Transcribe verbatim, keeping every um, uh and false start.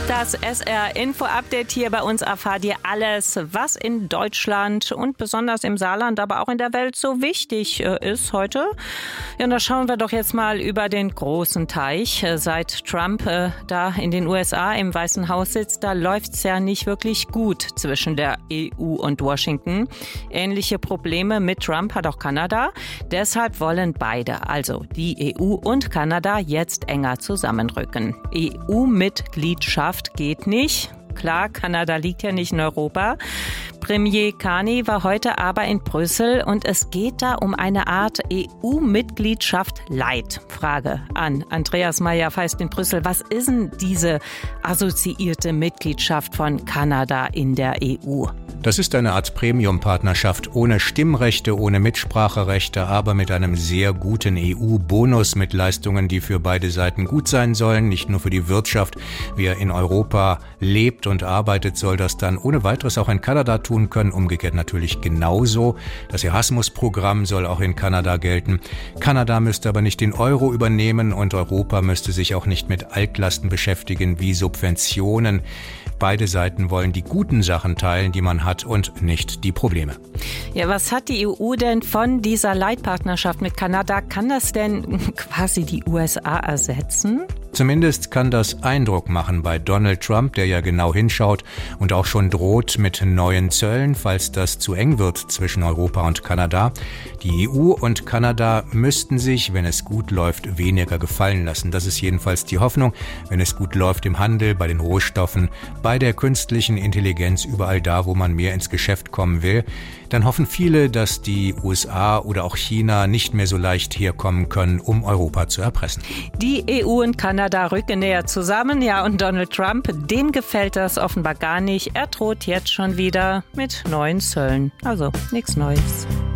Das S R-Info-Update hier bei uns erfahrt ihr alles, was in Deutschland und besonders im Saarland, aber auch in der Welt so wichtig äh, ist heute. Ja, und da schauen wir doch jetzt mal über den großen Teich. Äh, seit Trump äh, da in den U S A im Weißen Haus sitzt, da läuft's ja nicht wirklich gut zwischen der E U und Washington. Ähnliche Probleme mit Trump hat auch Kanada. Deshalb wollen beide, also die E U und Kanada, jetzt enger zusammenrücken. E U-Mitgliedschaft geht nicht. Klar, Kanada liegt ja nicht in Europa. Premier Carney war heute aber in Brüssel und es geht da um eine Art E U-Mitgliedschaft Light. Frage an Andreas Meyer-Feist in Brüssel. Was ist denn diese assoziierte Mitgliedschaft von Kanada in der E U? Das ist eine Art Premium-Partnerschaft ohne Stimmrechte, ohne Mitspracherechte, aber mit einem sehr guten E U-Bonus mit Leistungen, die für beide Seiten gut sein sollen. Nicht nur für die Wirtschaft. Wer in Europa lebt und arbeitet, soll das dann ohne weiteres auch in Kanada tun können. Umgekehrt natürlich genauso. Das Erasmus-Programm soll auch in Kanada gelten. Kanada müsste aber nicht den Euro übernehmen und Europa müsste sich auch nicht mit Altlasten beschäftigen wie Subventionen. Beide Seiten wollen die guten Sachen teilen, die man hat, und nicht die Probleme. Ja, was hat die E U denn von dieser Leitpartnerschaft mit Kanada? Kann das denn quasi die U S A ersetzen? Zumindest kann das Eindruck machen bei Donald Trump, der ja genau hinschaut und auch schon droht mit neuen Zöllen, falls das zu eng wird zwischen Europa und Kanada. Die E U und Kanada müssten sich, wenn es gut läuft, weniger gefallen lassen. Das ist jedenfalls die Hoffnung, wenn es gut läuft im Handel, bei den Rohstoffen, bei der künstlichen Intelligenz, überall da, wo man mehr ins Geschäft kommen will. Dann hoffen viele, dass die U S A oder auch China nicht mehr so leicht herkommen können, um Europa zu erpressen. Die E U und Kanada rücken näher zusammen, ja, und Donald Trump, dem gefällt das offenbar gar nicht. Er droht jetzt schon wieder mit neuen Zöllen. Also nichts Neues.